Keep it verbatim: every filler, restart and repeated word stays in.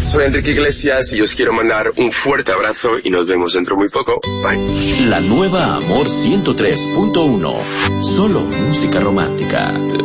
Soy Enrique Iglesias y os quiero mandar un fuerte abrazo y nos vemos dentro muy poco. Bye. La nueva Amor ciento tres punto uno. Solo música romántica.